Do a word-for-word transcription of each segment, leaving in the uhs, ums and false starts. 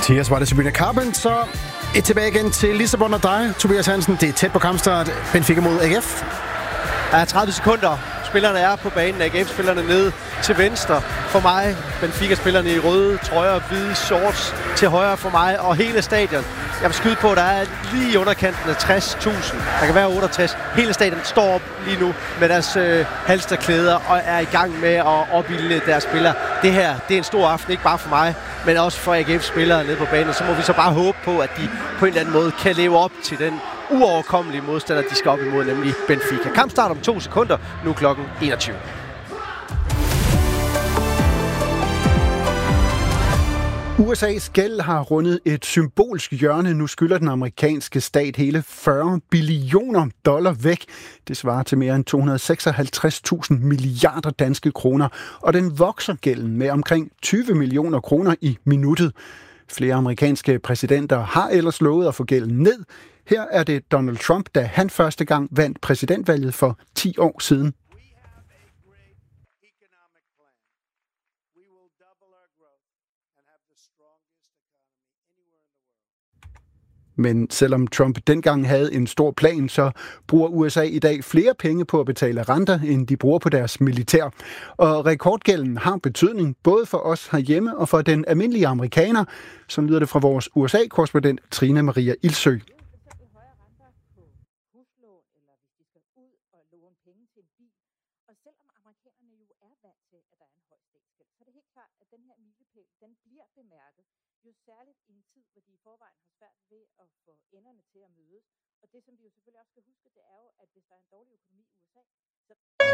Mathias var det Sabrina Carpenter. Et tilbage igen til Lissabon og dig, Tobias Hansen. Det er tæt på kampstart. Benfica mod A G F. Ja, tredive sekunder. Spillerne er på banen. A G F-spillerne nede til venstre for mig. Benfica-spillerne i røde trøjer og hvide shorts til højre for mig. Og hele stadion. Jeg vil skyde på, at der er lige i underkanten af tres tusind. Der kan være otteogtres. Hele stadion står op lige nu med deres øh, halsterklæder og er i gang med at opbilde deres spillere. Det her, det er en stor aften, ikke bare for mig, men også for A G F-spillere nede på banen. Så må vi så bare håbe på, at de på en eller anden måde kan leve op til den uoverkommelige modstander, de skal op imod, nemlig Benfica. Kampstart om to sekunder, nu klokken enogtyve. U S A's gæld har rundet et symbolsk hjørne. Nu skylder den amerikanske stat hele fyrre billioner dollar væk. Det svarer til mere end to hundrede og seksoghalvtreds tusind milliarder danske kroner. Og den vokser gælden med omkring tyve millioner kroner i minuttet. Flere amerikanske præsidenter har ellers lovet at få gælden ned. Her er det Donald Trump, da han første gang vandt præsidentvalget for ti år siden. Men selvom Trump dengang havde en stor plan, så bruger U S A i dag flere penge på at betale renter, end de bruger på deres militær. Og rekordgælden har betydning både for os herhjemme og for den almindelige amerikaner, som lyder det fra vores U S A-korrespondent Trine Maria Ilsø. Jo særligt i en tid, hvor de i forvejen har svært ved at få enderne til at mødes. Og det, som vi jo selvfølgelig også skal huske, det er jo, at hvis der er en dårlig økonomi i U S A, så...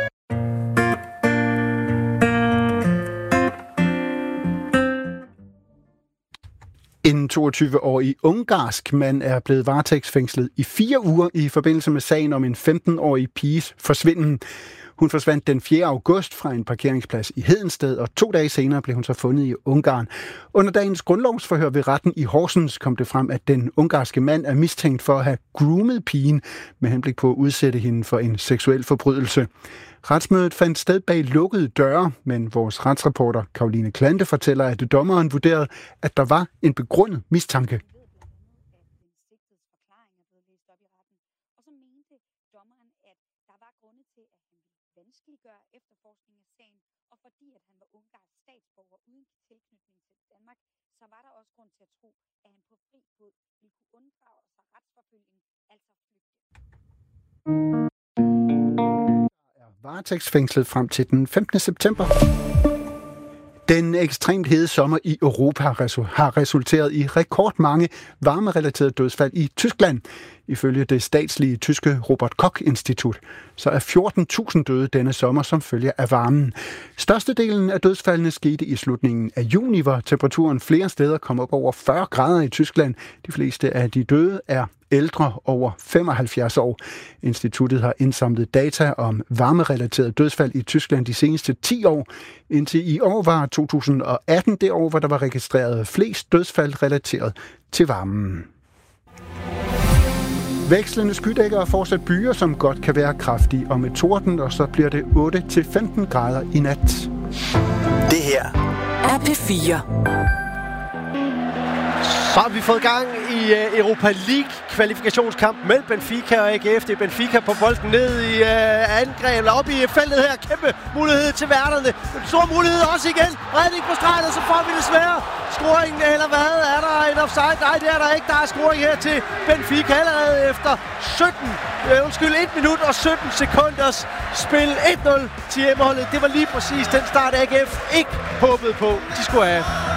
En toogtyve-årig ungarsk mand er blevet varetægtsfængslet i fire uger i forbindelse med sagen om en femten-årig piges forsvinden. Hun forsvandt den fjerde august fra en parkeringsplads i Hedensted, og to dage senere blev hun så fundet i Ungarn. Under dagens grundlovsforhør ved retten i Horsens kom det frem, at den ungarske mand er mistænkt for at have groomet pigen med henblik på at udsætte hende for en seksuel forbrydelse. Retsmødet fandt sted bag lukkede døre, men vores retsreporter Karoline Klante fortæller, at dommeren vurderede, at der var en begrundet mistanke. Vanskeliggøre efterforskningen af sagen, og fordi at han var ungarsk statsborger uden tilknytning til Danmark, så var der også grund til at tro, at han på fri fod ville kunne unddrage sig retsforfølgning, altså flygte. Er varetægtsfængslet frem til den femtende september. Den ekstremt hede sommer i Europa har resulteret i rekordmange varmerelaterede dødsfald i Tyskland. Ifølge det statslige tyske Robert Koch-institut, så er fjorten tusind døde denne sommer som følge af varmen. Størstedelen af dødsfaldene skete i slutningen af juni, hvor temperaturen flere steder kom op over fyrre grader i Tyskland. De fleste af de døde er ældre over femoghalvfjerds år. Instituttet har indsamlet data om varmerelaterede dødsfald i Tyskland de seneste ti år. Indtil i år var to tusind og atten det år, hvor der var registreret flest dødsfald relateret til varmen. Vekslende skydækker og fortsat byer, som godt kan være kraftige, og med torden, og så bliver det otte til femten grader i nat. Det her er P fire. Så har vi fået gang i uh, Europa League kvalifikationskamp mellem Benfica og A G F. Det er Benfica på bolden ned i uh, angreb, eller op i feltet her. Kæmpe mulighed til værterne. En stor mulighed også igen. Redning på stregen, og så får vi det svære. Scoring eller hvad? Er der en offside? Nej, det er der ikke. Der er scoring her til Benfica allerede efter sytten, øh, undskyld, et minut og sytten sekunders spil. et nul til hjemmeholdet. Det var lige præcis den start, A G F ikke håbede på, de skulle have.